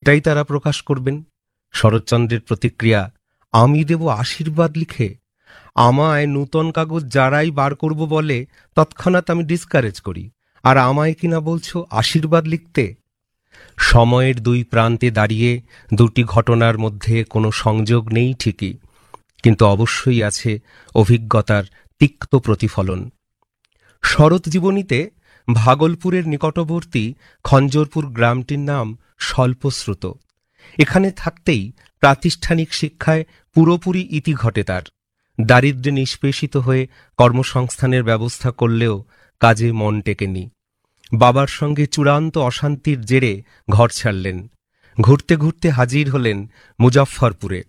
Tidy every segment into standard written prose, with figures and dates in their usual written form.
সেটাই তারা প্রকাশ করবেন। শরৎচন্দ্রের প্রতিক্রিয়া, আমি দেব আশীর্বাদ লিখে? আমায় নূতন কাগজ যারাই বার করব বলে তৎক্ষণাৎ আমি ডিসকারেজ করি, আর আমায় কিনা বলছো আশীর্বাদ লিখতে? সময়ের দুই প্রান্তে দাঁড়িয়ে দুটি ঘটনার মধ্যে কোনো সংযোগ নেই ঠিকই, কিন্তু অবশ্যই আছে অভিজ্ঞতার তিক্ত প্রতিফলন। শরৎ জীবনীতে ভাগলপুরের নিকটবর্তী খঞ্জরপুর গ্রামটির নাম স্বল্পশ্রুত। এখানে থাকতেই প্রাতিষ্ঠানিক শিক্ষায় পুরোপুরি ইতি ঘটে তার। দারিদ্র্যে নিষ্পেষিত হয়ে কর্মসংস্থানের ব্যবস্থা করলেও কাজে মন টেকেনি। বাবার সঙ্গে চূড়ান্ত অশান্তির জেরে ঘর ছাড়লেন। ঘুরতে ঘুরতে হাজির হলেন মুজফ্ফরপুরে।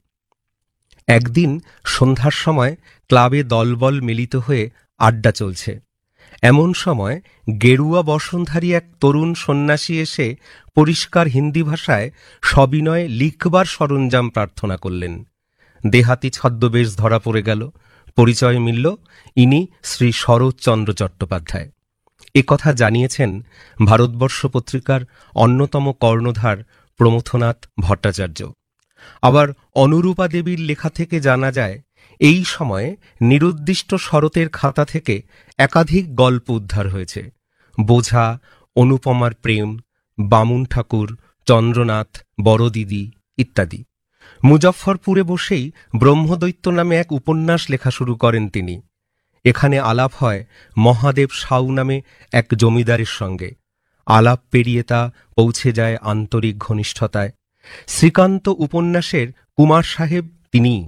একদিন সন্ধ্যার সময় ক্লাবে দলবল মিলিত হয়ে আড্ডা চলছে। এমন সময় গেরুয়া বসনধারী এক তরুণ সন্ন্যাসী এসে পরিষ্কার হিন্দি ভাষায় সবিনয়ে লিখবার সরঞ্জাম প্রার্থনা করলেন। দেহাতি ছদ্মবেশ ধরা পড়ে গেল। পরিচয় মিলল, ইনি শ্রী শরৎচন্দ্র চট্টোপাধ্যায়। কথা জানিয়েছেন ভারতবর্ষ পত্রিকার অন্যতম কর্ণধার প্রমথনাথ ভট্টাচার্য। আবার অনুরূপা দেবীর লেখা থেকে জানা যায়, এই সময়ে নিরুদ্দিষ্ট শরতের খাতা থেকে একাধিক গল্প উদ্ধার হয়েছে। বোঝা, অনুপমার প্রেম, বামুন ঠাকুর, চন্দ্রনাথ, বড়দিদি ইত্যাদি। মুজফ্ফরপুরে বসেই ব্রহ্মদৈত্য নামে এক উপন্যাস লেখা শুরু করেন তিনি। এখানে আলাপ হয় মহাদেব সাউ নামে এক জমিদারের সঙ্গে। আলাপ পেরিয়ে তা পৌঁছে যায় আন্তরিক ঘনিষ্ঠতায়। শ্রীকান্ত উপন্যাসের কুমার সাহেব তিনিই।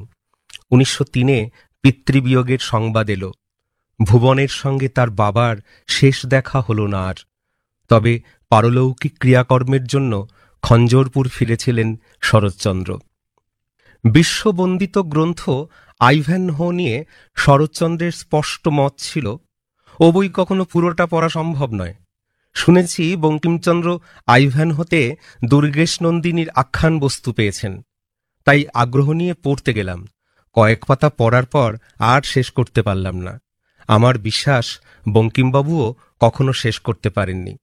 1903 পিতৃবিয়োগের সংবাদ এলো। ভুবনের সঙ্গে তার বাবার শেষ দেখা হল না আর। তবে পারলৌকিক ক্রিয়াকর্মের জন্য খঞ্জরপুর ফিরেছিলেন শরৎচন্দ্র। বিশ্ববন্দিত গ্রন্থ আইভ্যানহো নিয়ে শরৎচন্দ্রের স্পষ্ট মত ছিল, ও বই কখনো পুরোটা পড়া সম্ভব নয়। শুনেছি বঙ্কিমচন্দ্র আইভ্যানহোতে দুর্গেশ নন্দিনীর আখ্যান বস্তু পেয়েছেন, তাই আগ্রহ নিয়ে পড়তে গেলাম। কয়েক পাতা পড়ার পর আর শেষ করতে পারলাম না। আমার বিশ্বাস বঙ্কিমবাবুও কখনো শেষ করতে পারেননি।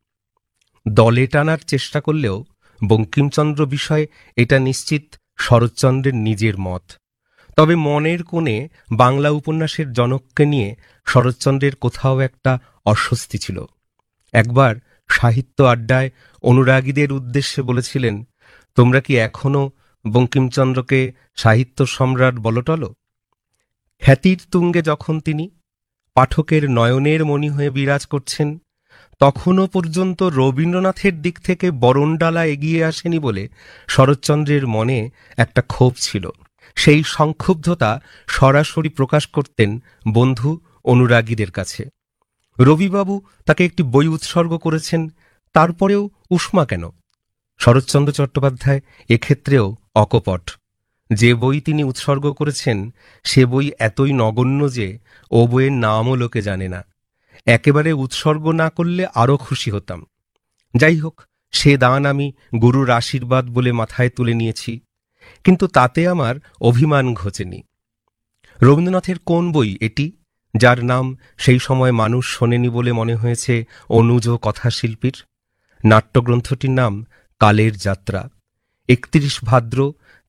দলে টানার চেষ্টা করলেও বঙ্কিমচন্দ্র বিষয়ে এটা নিশ্চিত শরৎচন্দ্রের নিজের মত। তবে মনের কোণে বাংলা উপন্যাসের জনককে নিয়ে শরৎচন্দ্রের কোথাও একটা অস্বস্তি ছিল। একবার সাহিত্য আড্ডায় অনুরাগীদের উদ্দেশ্যে বলেছিলেন, তোমরা কি এখনো বঙ্কিমচন্দ্রকে সাহিত্য সম্রাট বলটলো? খ্যাতির তুঙ্গে যখন তিনি পাঠকের নয়নের মণি হয়ে বিরাজ করছেন, তখনও পর্যন্ত রবীন্দ্রনাথের দিক থেকে বরণডালা এগিয়ে আসেনি বলে শরৎচন্দ্রের মনে একটা ক্ষোভ ছিল। সেই সংক্ষুব্ধতা সরাসরি প্রকাশ করতেন বন্ধু অনুরাগীদের কাছে। রবিবাবু তাকে একটি বই উৎসর্গ করেছেন, তারপরেও উষ্মা কেন? শরৎচন্দ্র চট্টোপাধ্যায় এক্ষেত্রেও অকপট। যে বই তিনি উৎসর্গ করেছেন সে বই এতই নগণ্য যে ও বইয়ের নামও লোকে জানে না। একেবারে উৎসর্গ না করলে আরও খুশি হতাম। যাই হোক, সে দান আমি গুরুর আশীর্বাদ বলে মাথায় তুলে নিয়েছি, কিন্তু তাতে আমার অভিমান ঘোচেনি। রবীন্দ্রনাথের কোন বই এটি, যার নাম সেই সময় মানুষ শোনেনি বলে মনে হয়েছে অনুজ কথাশিল্পীর? নাট্যগ্রন্থটির নাম কালের যাত্রা। 31 ভাদ্র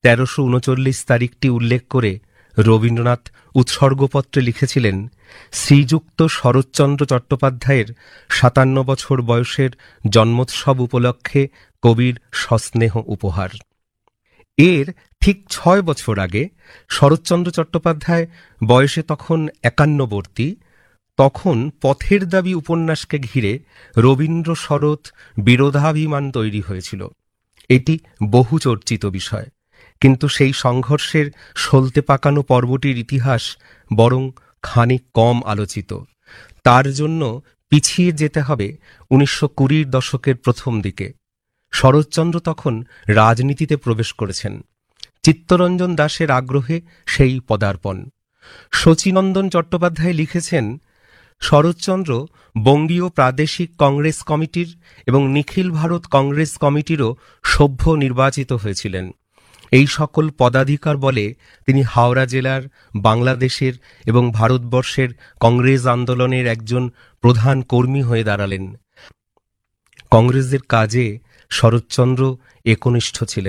1339 তারিখটি উল্লেখ করে রবীন্দ্রনাথ উৎসর্গপত্রে লিখেছিলেন, শ্রীযুক্ত শরৎচন্দ্র চট্টোপাধ্যায়ের 57 বছর বয়সের জন্মোৎসব উপলক্ষে কবির সস্নেহ উপহার। এর ঠিক 6 বছর আগে শরৎচন্দ্র চট্টোপাধ্যায় বয়সে তখন 51বর্তী, তখন পথের দাবি উপন্যাসকে ঘিরে রবীন্দ্র শরৎ বিরোধাভিমান তৈরি হয়েছিল। এটি বহু চর্চিত বিষয়, কিন্তু সেই সংঘর্ষের সলতে পাকানো পর্বটির ইতিহাস বরং খানিক কম আলোচিত। তার জন্য পিছিয়ে যেতে হবে 1920 দশকের প্রথম দিকে। শরৎচন্দ্র তখন রাজনীতিতে প্রবেশ করেছেন। চিত্তরঞ্জন দাশের আগ্রহে সেই পদার্পণ। শচীনন্দন চট্টোপাধ্যায় লিখেছেন, শরৎচন্দ্র বঙ্গীয় প্রাদেশিক কংগ্রেস কমিটির এবং নিখিল ভারত কংগ্রেস কমিটিরও সভ্য নির্বাচিত হয়েছিলেন। এই সকল পদাধিকার বলে তিনি হাওড়া জেলার, বাংলাদেশের এবং ভারতবর্ষের কংগ্রেস আন্দোলনের একজন প্রধান কর্মী হয়ে দাঁড়ালেন। কংগ্রেসের কাজে শরৎচন্দ্র একনিষ্ঠ ছিলেন।